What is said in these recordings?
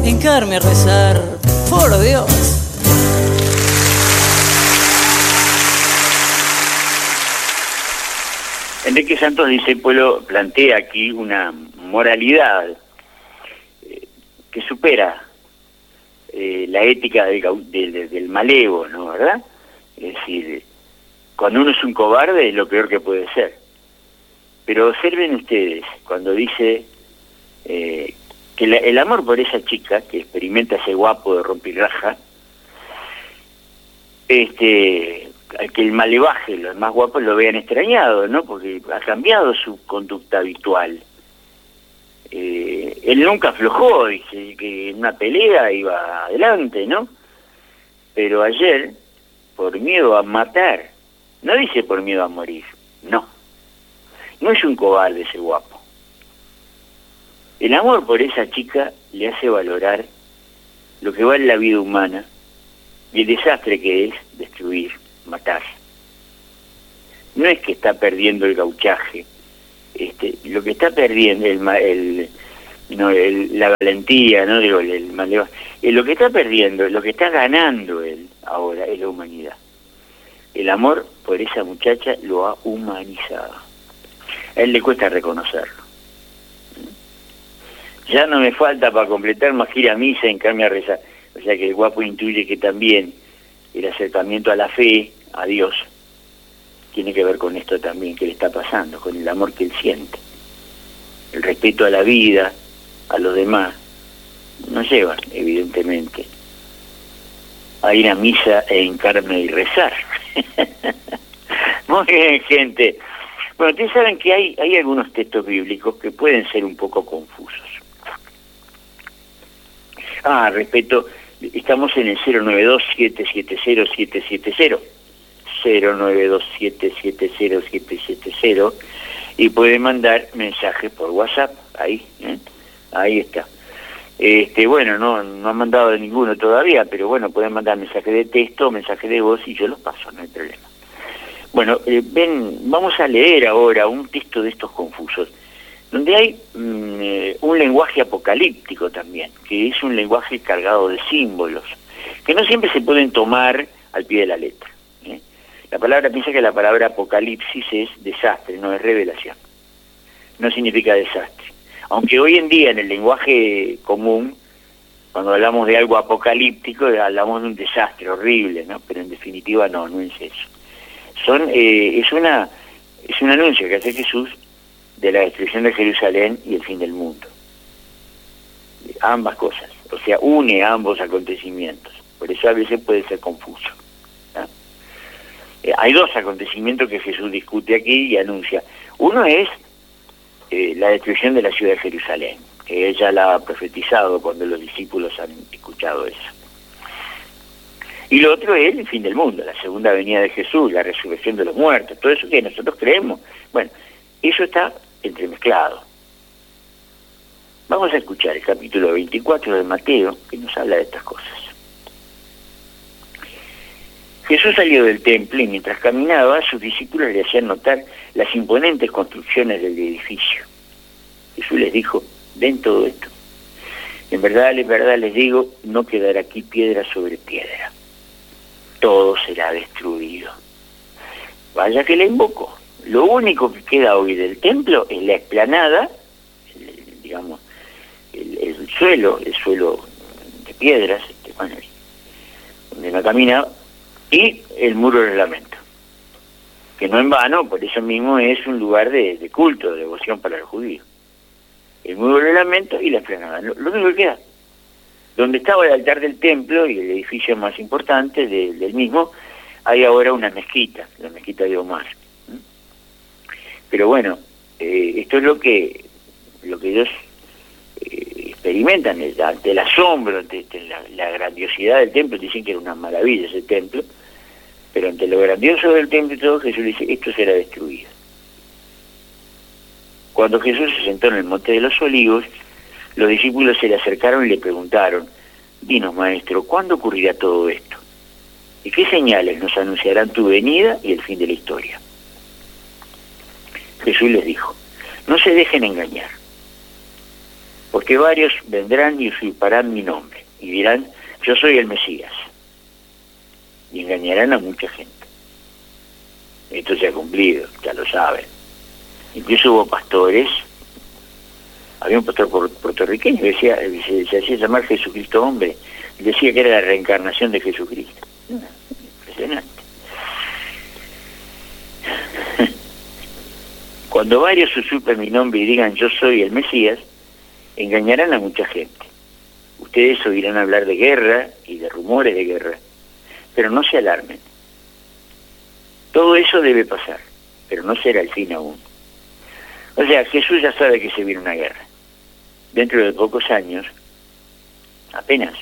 hincarme a rezar, por Dios. Enrique Santos Discépolo plantea aquí una moralidad que supera la ética del malevo, ¿no? ¿Verdad? Es decir, cuando uno es un cobarde es lo peor que puede ser. Pero observen ustedes, cuando dice que el amor por esa chica, que experimenta ese guapo de rompirraja, al que el malevaje, los más guapos lo vean extrañado, ¿no? Porque ha cambiado su conducta habitual. Él nunca aflojó, dice que en una pelea iba adelante, ¿no? Pero ayer, por miedo a matar, no dice por miedo a morir, no. No es un cobarde ese guapo. El amor por esa chica le hace valorar lo que vale la vida humana y el desastre que es destruir, matar. No es que está perdiendo el gauchaje, lo que está perdiendo la valentía, no digo lo que está perdiendo, lo que está ganando él ahora es la humanidad. El amor por esa muchacha lo ha humanizado. A él le cuesta reconocerlo. Ya no me falta para completar más que ir a misa y hincarme a rezar. O sea que el guapo intuye que también el acercamiento a la fe, a Dios, tiene que ver con esto también que le está pasando, con el amor que él siente. El respeto a la vida, a los demás, nos llevan, evidentemente, a ir a misa e hincarme y rezar. Muy bien, gente. Bueno, ustedes saben que hay algunos textos bíblicos que pueden ser un poco confusos. Respeto, estamos en el 092-770-770, 092-770-770, y pueden mandar mensajes por WhatsApp, ahí está. Bueno, no han mandado ninguno todavía, pero bueno, pueden mandar mensaje de texto, mensaje de voz, y yo los paso, no hay problema. Bueno, vamos a leer ahora un texto de estos confusos, donde hay un lenguaje apocalíptico también, que es un lenguaje cargado de símbolos, que no siempre se pueden tomar al pie de la letra. Piensa que la palabra apocalipsis es desastre, no es revelación. No significa desastre. Aunque hoy en día en el lenguaje común, cuando hablamos de algo apocalíptico, hablamos de un desastre horrible, ¿no? Pero en definitiva no es eso. Es un anuncio que hace Jesús de la destrucción de Jerusalén y el fin del mundo. Ambas cosas, o sea, une ambos acontecimientos. Por eso a veces puede ser confuso, ¿no? Hay dos acontecimientos que Jesús discute aquí y anuncia. Uno es la destrucción de la ciudad de Jerusalén, que ella la ha profetizado cuando los discípulos han escuchado eso. Y lo otro es el fin del mundo, la segunda venida de Jesús, la resurrección de los muertos, todo eso que nosotros creemos. Bueno, eso está entremezclado. Vamos a escuchar el capítulo 24 de Mateo, que nos habla de estas cosas. Jesús salió del templo y mientras caminaba, sus discípulos le hacían notar las imponentes construcciones del edificio. Jesús les dijo: ven todo esto. En verdad les digo, no quedará aquí piedra sobre piedra. Todo será destruido. Vaya que le invocó. Lo único que queda hoy del templo es la explanada, el suelo de piedras, donde no caminaba, y el muro del lamento, que no en vano, por eso mismo es un lugar de culto, de devoción para los judíos. El muro del lamento y la explanada, lo único que queda. Donde estaba el altar del templo y el edificio más importante del mismo, hay ahora una mezquita, la mezquita de Omar. Pero bueno, esto es lo que ellos experimentan ante el asombro, ante la grandiosidad del templo. Dicen que era una maravilla ese templo, pero ante lo grandioso del templo y todo, Jesús dice: esto será destruido. Cuando Jesús se sentó en el Monte de los Olivos, los discípulos se le acercaron y le preguntaron: dinos, maestro, ¿cuándo ocurrirá todo esto? ¿Y qué señales nos anunciarán tu venida y el fin de la historia? Jesús les dijo: no se dejen engañar. porque varios vendrán y usurparán mi nombre, y dirán, yo soy el Mesías, y engañarán a mucha gente. Esto se ha cumplido, ya lo saben. Incluso hubo pastores, había un pastor puertorriqueño que decía, se hacía llamar Jesucristo hombre, y decía que era la reencarnación de Jesucristo. Impresionante. Cuando varios usurpen mi nombre y digan yo soy el Mesías, engañarán a mucha gente. Ustedes oirán hablar de guerra y de rumores de guerra, pero no se alarmen. Todo eso debe pasar, pero no será el fin aún. O sea, Jesús ya sabe que se viene una guerra. Dentro de pocos años, apenas,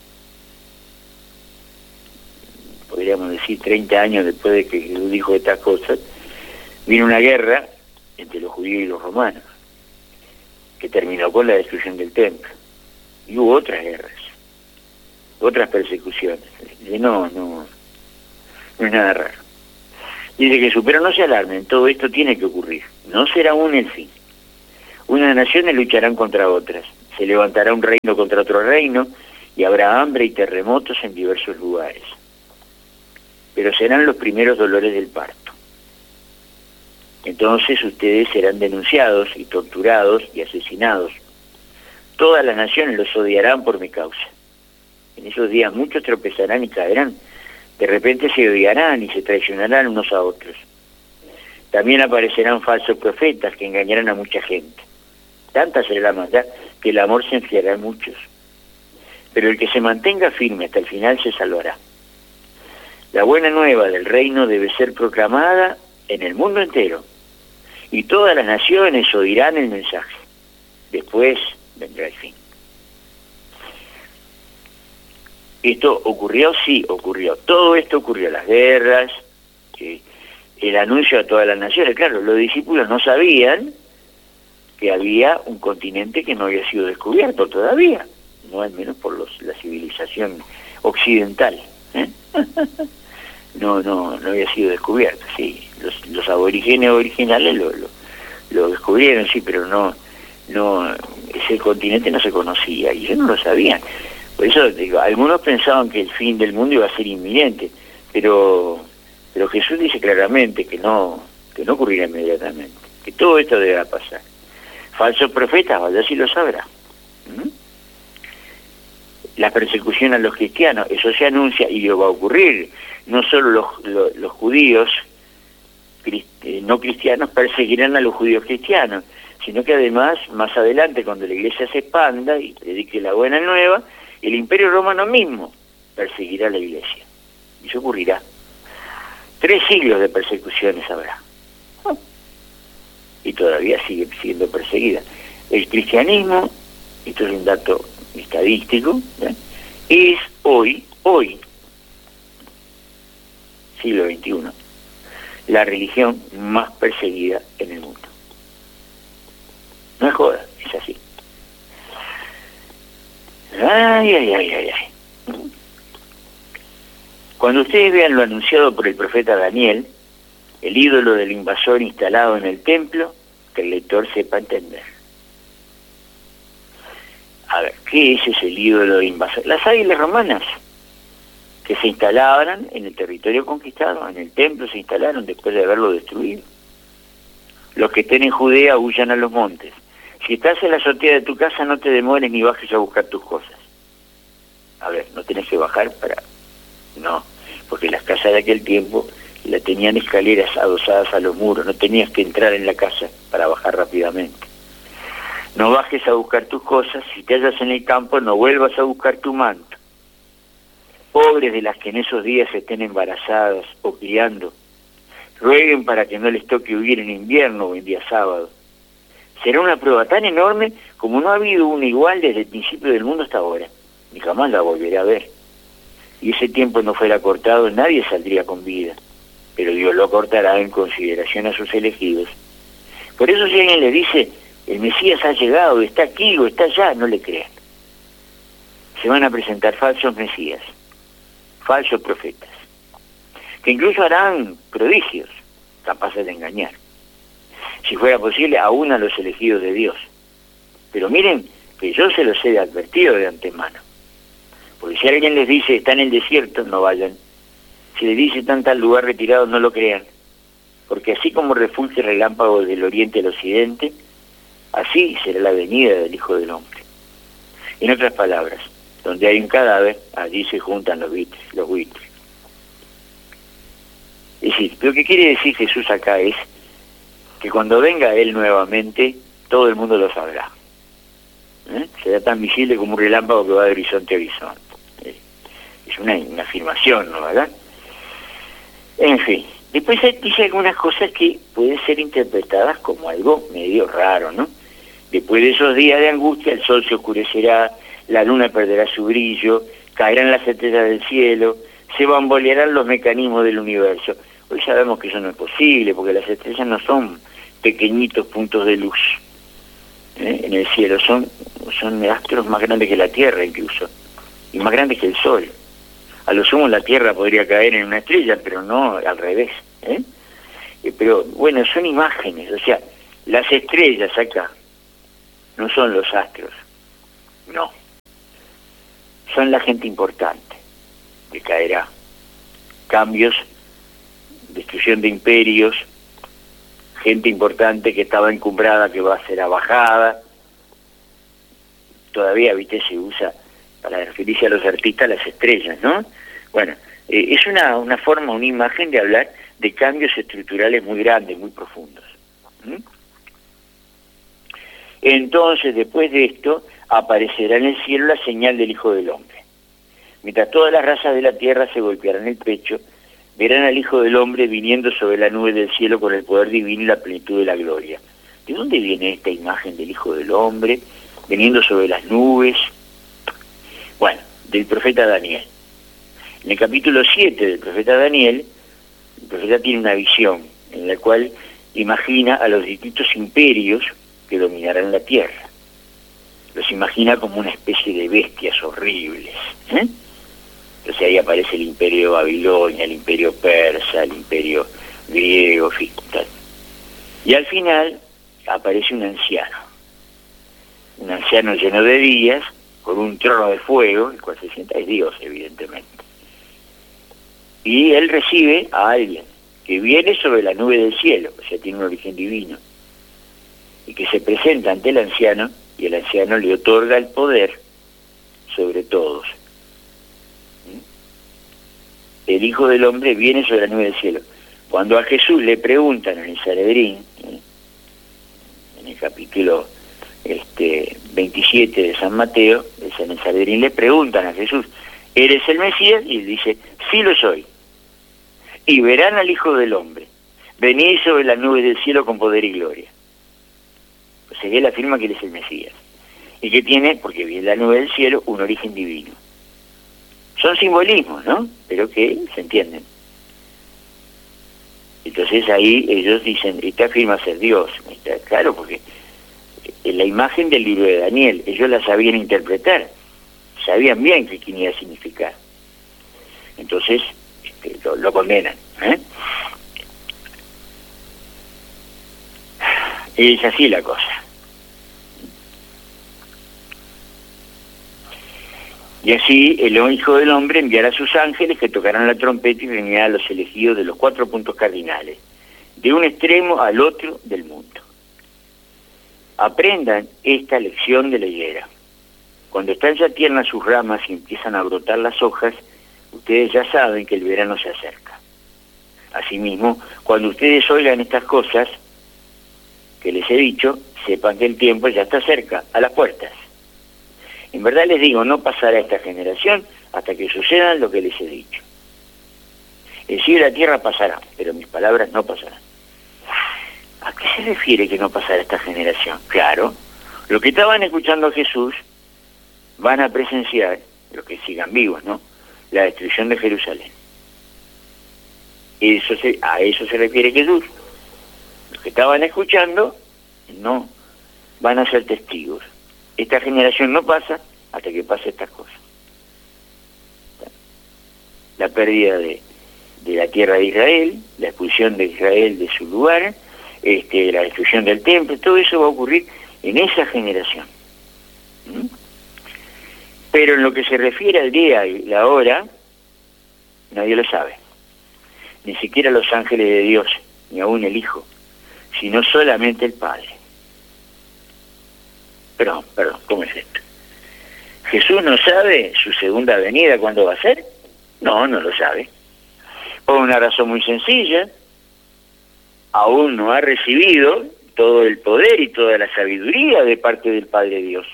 podríamos decir 30 años después de que Jesús dijo estas cosas, vino una guerra entre los judíos y los romanos, que terminó con la destrucción del templo. Y hubo otras guerras, otras persecuciones. No es nada raro. Dice Jesús, pero no se alarmen, todo esto tiene que ocurrir. No será aún el fin. Unas naciones lucharán contra otras, se levantará un reino contra otro reino, y habrá hambre y terremotos en diversos lugares. Pero serán los primeros dolores del parto. Entonces ustedes serán denunciados y torturados y asesinados. Todas las naciones los odiarán por mi causa. En esos días muchos tropezarán y caerán. De repente se odiarán y se traicionarán unos a otros. También aparecerán falsos profetas que engañarán a mucha gente. Tanta será la maldad que el amor se enfriará en muchos. Pero el que se mantenga firme hasta el final se salvará. La buena nueva del reino debe ser proclamada en el mundo entero, y todas las naciones oirán el mensaje. Después vendrá el fin. ¿Esto ocurrió? Sí, ocurrió. Todo esto ocurrió, las guerras, el anuncio a todas las naciones. Claro, los discípulos no sabían que había un continente que no había sido descubierto todavía, no al menos por la civilización occidental. No había sido descubierto, sí. Los aborígenes originales lo descubrieron, sí, pero no, ese continente no se conocía, y ellos no lo sabían. Por eso digo, algunos pensaban que el fin del mundo iba a ser inminente, pero Jesús dice claramente que no ocurrirá inmediatamente, que todo esto debe pasar. Falsos profetas, vaya si lo sabrá. La persecución a los cristianos, eso se anuncia y va a ocurrir. No solo los judíos no cristianos perseguirán a los judíos cristianos, sino que además, más adelante, cuando la iglesia se expanda y predique la buena nueva, el imperio romano mismo perseguirá a la iglesia. Y eso ocurrirá. 3 siglos de persecuciones habrá. Y todavía sigue siendo perseguida. El cristianismo, esto es un dato estadístico, es hoy, siglo XXI, la religión más perseguida en el mundo. No es joda, es así. Ay. Cuando ustedes vean lo anunciado por el profeta Daniel, el ídolo del invasor instalado en el templo, que el lector sepa entender. A ver, ¿qué es ese ídolo de invasor? Las águilas romanas, que se instalaban en el territorio conquistado, en el templo se instalaron después de haberlo destruido. Los que estén en Judea huyan a los montes. Si estás en la azotea de tu casa, no te demores ni bajes a buscar tus cosas. A ver, no tenés que bajar para... No, porque las casas de aquel tiempo la tenían escaleras adosadas a los muros, no tenías que entrar en la casa para bajar rápidamente. No bajes a buscar tus cosas, si te hallas en el campo, no vuelvas a buscar tu manto. Pobres de las que en esos días estén embarazadas o criando, rueguen para que no les toque huir en invierno o en día sábado. Será una prueba tan enorme como no ha habido una igual desde el principio del mundo hasta ahora, ni jamás la volveré a ver. Y ese tiempo no fuera cortado, nadie saldría con vida, pero Dios lo cortará en consideración a sus elegidos. Por eso si alguien le dice, el Mesías ha llegado, está aquí o está allá, no le crean. Se van a presentar falsos Mesías, falsos profetas, que incluso harán prodigios capaces de engañar. Si fuera posible, aún a los elegidos de Dios. Pero miren que yo se los he advertido de antemano. Porque si alguien les dice, está en el desierto, no vayan. Si les dice, está en tal lugar retirado, no lo crean. Porque así como refulge el relámpago del oriente al occidente, así será la venida del Hijo del Hombre. En otras palabras, donde hay un cadáver, allí se juntan los buitres. Es decir, lo que quiere decir Jesús acá es que cuando venga Él nuevamente, todo el mundo lo sabrá. Será tan visible como un relámpago que va de horizonte a horizonte. Es una afirmación, ¿no, verdad? En fin, después dice algunas cosas que pueden ser interpretadas como algo medio raro, ¿no? Después de esos días de angustia, el sol se oscurecerá, la luna perderá su brillo, caerán las estrellas del cielo, se bambolearán los mecanismos del universo. Hoy sabemos que eso no es posible, porque las estrellas no son pequeñitos puntos de luz en el cielo, son astros más grandes que la Tierra incluso, y más grandes que el Sol. A lo sumo la Tierra podría caer en una estrella, pero no al revés. Pero bueno, son imágenes, o sea, las estrellas acá no son los astros, no. Son la gente importante que caerá. Cambios, destrucción de imperios, gente importante que estaba encumbrada que va a ser abajada. Todavía, viste, se usa para referirse a los artistas las estrellas, ¿no? Bueno, es una forma, una imagen de hablar de cambios estructurales muy grandes, muy profundos. Entonces, después de esto, aparecerá en el cielo la señal del Hijo del Hombre. Mientras todas las razas de la tierra se golpearán el pecho, verán al Hijo del Hombre viniendo sobre la nube del cielo con el poder divino y la plenitud de la gloria. ¿De dónde viene esta imagen del Hijo del Hombre viniendo sobre las nubes? Bueno, del profeta Daniel. En el capítulo 7 del profeta Daniel, el profeta tiene una visión en la cual imagina a los distintos imperios que dominarán la tierra. Los imagina como una especie de bestias horribles. Entonces ahí aparece el imperio de Babilonia, el imperio persa, el imperio griego, en fin, tal. Y al final aparece un anciano lleno de días, con un trono de fuego, el cual se sienta, es Dios, evidentemente. Y él recibe a alguien que viene sobre la nube del cielo, o sea, tiene un origen divino, y que se presenta ante el anciano, y el anciano le otorga el poder sobre todos. El Hijo del Hombre viene sobre la nube del cielo. Cuando a Jesús le preguntan en el Sanedrín, en el capítulo 27 de San Mateo, en el Sanedrín le preguntan a Jesús, ¿eres el Mesías? Y él dice, sí lo soy. Y verán al Hijo del Hombre venir sobre la nube del cielo con poder y gloria. Pues él afirma que él es el Mesías. Y que tiene, porque viene la nube del cielo, un origen divino. Son simbolismos, ¿no? Pero que se entienden. Entonces ahí ellos dicen, este afirma ser Dios. Claro, porque en la imagen del libro de Daniel, ellos la sabían interpretar, sabían bien qué iba a significar. Entonces lo condenan. Es así la cosa. Y así el Hijo del Hombre enviará a sus ángeles que tocarán la trompeta y reunirá a los elegidos de los 4 puntos cardinales, de un extremo al otro del mundo. Aprendan esta lección de la higuera. Cuando están ya tiernas sus ramas y empiezan a brotar las hojas, ustedes ya saben que el verano se acerca. Asimismo, cuando ustedes oigan estas cosas que les he dicho, sepan que el tiempo ya está cerca, a las puertas. En verdad les digo, no pasará esta generación hasta que sucedan lo que les he dicho. El cielo y la tierra pasarán, pero mis palabras no pasarán. ¿A qué se refiere que no pasará esta generación? Claro, los que estaban escuchando a Jesús van a presenciar, los que sigan vivos, ¿no?, la destrucción de Jerusalén. A eso se refiere Jesús. Los que estaban escuchando no van a ser testigos. Esta generación no pasa hasta que pase estas cosas. La pérdida de la tierra de Israel, la expulsión de Israel de su lugar, la destrucción del templo, todo eso va a ocurrir en esa generación. Pero en lo que se refiere al día y la hora, nadie lo sabe. Ni siquiera los ángeles de Dios, ni aún el Hijo, sino solamente el Padre. Perdón, ¿cómo es esto? ¿Jesús no sabe su segunda venida cuándo va a ser? No, no lo sabe. Por una razón muy sencilla, aún no ha recibido todo el poder y toda la sabiduría de parte del Padre Dios.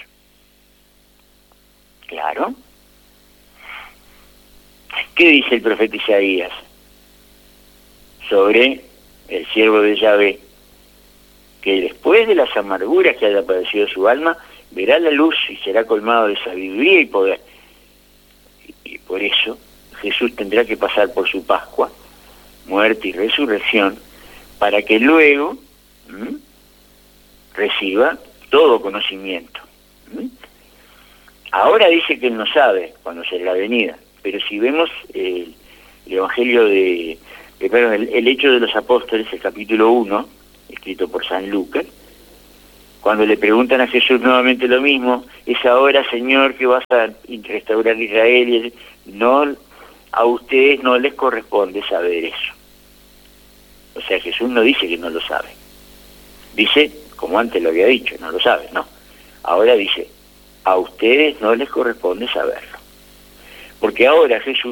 Claro. ¿Qué dice el profeta Isaías sobre el siervo de Yahvé? Que después de las amarguras que haya padecido su alma, verá la luz y será colmado de sabiduría y poder. Y por eso Jesús tendrá que pasar por su Pascua, muerte y resurrección, para que luego reciba todo conocimiento. Ahora dice que él no sabe cuándo será la venida, pero si vemos el Evangelio el Hecho de los Apóstoles, el capítulo 1, escrito por San Lucas, cuando le preguntan a Jesús nuevamente lo mismo, es ahora, Señor, que vas a restaurar Israel, no, a ustedes no les corresponde saber eso. O sea, Jesús no dice que no lo sabe. Dice, como antes lo había dicho, no lo sabe, no. Ahora dice, a ustedes no les corresponde saberlo. Porque ahora Jesús